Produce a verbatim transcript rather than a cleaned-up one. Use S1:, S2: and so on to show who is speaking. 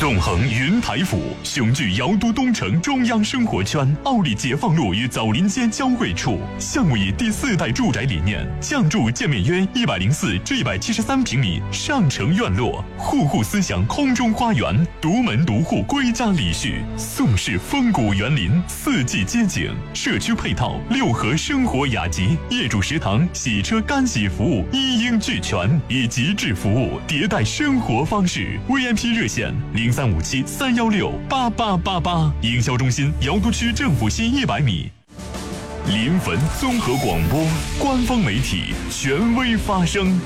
S1: 纵横云台府，雄踞瑶都东城中央生活圈，奥里解放路与枣林街交汇处。项目以第四代住宅理念，降筑建面约一百零四至一百七十三平米上城院落，户户思想空中花园，独门独户归家礼序，宋式风骨园林，四季街景，社区配套六合生活雅集，业主食堂、洗车干洗服务一应俱全，以极致服务迭代生活方式。V I P 热线零三五七三幺六八八八八，营销中心瑶都区政府西一百米。临汾综合广播官方媒体，权威发声。